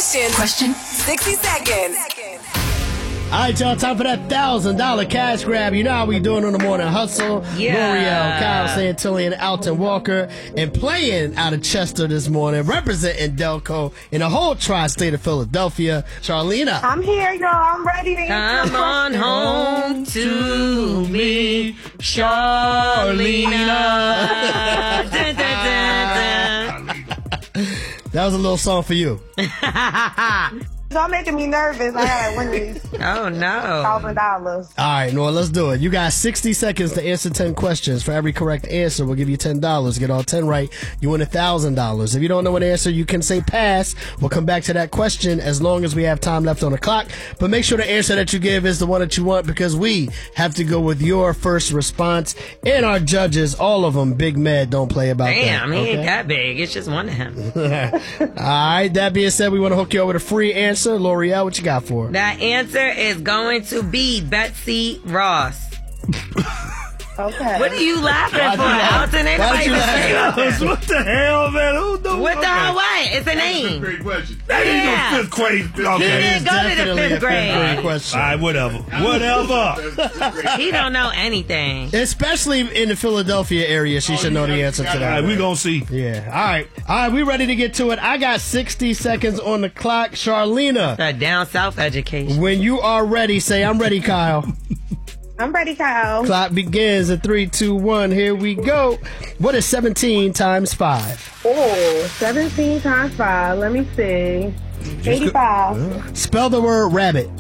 Question. 60 seconds. All right, y'all, time for that $1,000 cash grab. You know how we doing on the Morning Hustle. Yeah. L'Oreal, Kyle Santillan, Alton Walker, and playing out of Chester this morning, representing Delco in the whole tri-state of Philadelphia, Charlena. I'm here, y'all. I'm ready to Come on home to me, Charlena. Dun, dun, dun, dun. That was a little song for you. Y'all making me nervous. I gotta win these Oh, no. $1,000. All right, Noah, let's do it. You got 60 seconds to answer 10 questions. For every correct answer, we'll give you $10. Get all 10 right, you win $1,000. If you don't know an answer, you can say pass. We'll come back to that question as long as we have time left on the clock. But make sure the answer that you give is the one that you want, because we have to go with your first response. And our judges, all of them, Big Mad, don't play about that. Damn, he okay? ain't that big. It's just one of him. All right, that being said, we want to hook you over with a free answer. L'Oreal, what you got for her? That answer is going to be Betsy Ross. Okay. What are you laughing for, Alton? Ain't nobody even say nothing. What the hell, man? Who the What the hell? What? It's a name. Great question. That ain't Yeah. no fifth grade. He Okay. didn't go to the Definitely a fifth grade. question. All right, whatever. Whatever. He don't know anything. Especially in the Philadelphia area, she should know the answer to All that. right, we gonna see. Yeah. All right, we ready to get to it. I got 60 seconds on the clock. Charlena, That down south education. when you are ready, say, I'm ready, Kyle. I'm ready, Kyle. Clock begins at 3, 2, 1. Here we go. What is 17 times 5? Oh, 17 times 5. Let me see. 85. Spell the word rabbit.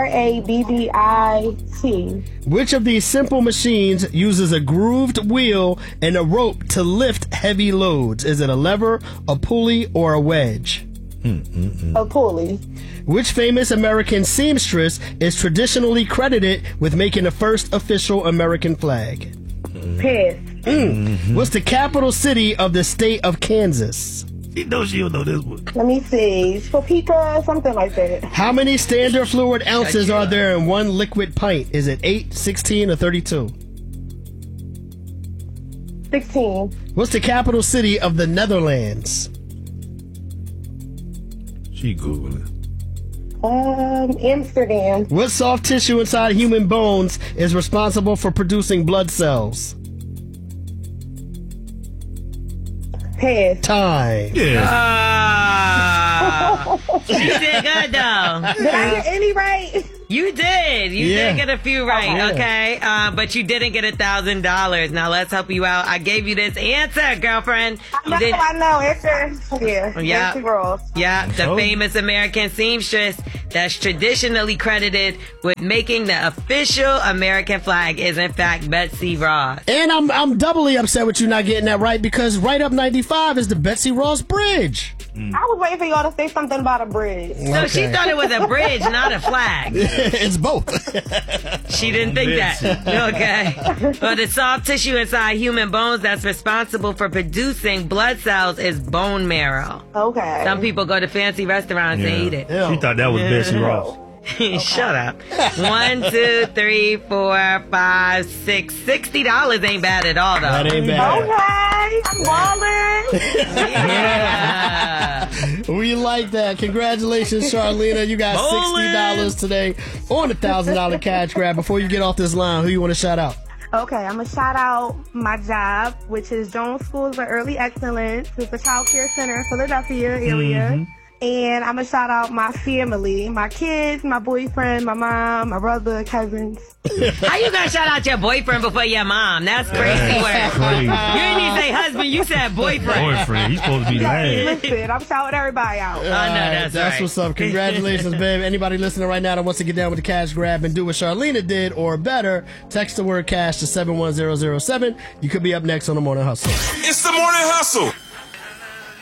RABBIT. Which of these simple machines uses a grooved wheel and a rope to lift heavy loads? Is it a lever, a pulley, or a wedge? A pulley. Which famous American seamstress is traditionally credited with making the first official American flag? Pass. What's the capital city of the state of Kansas? He knows she'll know this one. Let me see. Topeka, something like that. How many standard fluid ounces are there in one liquid pint? Is it 8, 16, or 32? 16. What's the capital city of the Netherlands? She Googling. Amsterdam. What soft tissue inside human bones is responsible for producing blood cells? Pass. Time. Yeah. You did good, though. Did I get any right? You did. You Yeah. did get a few right, Yeah. okay? But you didn't get $1,000. Now let's help you out. I gave you this answer, girlfriend. You I did- know. Answer. Yeah. Yeah. Betsy Ross. Yeah, the Oh. famous American seamstress that's traditionally credited with making the official American flag is in fact Betsy Ross. And I'm doubly upset with you not getting that right, because right up 95 is the Betsy Ross Bridge. I was waiting for y'all to say something about a bridge. So she Okay. thought it was a bridge, not a flag. It's both. She didn't think that. Okay. Well, the soft tissue inside human bones that's responsible for producing blood cells is bone marrow. Okay. Some people go to fancy restaurants and eat it. She thought that was Betsy Ross. Shut up. 1, 2, 3, 4, 5, 6. $60 ain't bad at all, though. That ain't bad. Okay. I'm balling. Yeah. We like that. Congratulations, Charlena. You got $60 today on the $1,000 cash grab. Before you get off this line, who you want to shout out? Okay, I'm going to shout out my job, which is Jones Schools for Early Excellence. It's a child care center in Philadelphia area. And I'm going to shout out my family, my kids, my boyfriend, my mom, my brother, cousins. How you gonna shout out your boyfriend before your mom? That's crazy work. Crazy. You didn't even say husband, you said boyfriend. Boyfriend. He's supposed to be last. Listen, I'm shouting everybody out. I know that's right. What's up. Congratulations, babe. Anybody listening right now that wants to get down with the cash grab and do what Charlena did or better, text the word cash to 71007. You could be up next on the Morning Hustle. It's the Morning Hustle.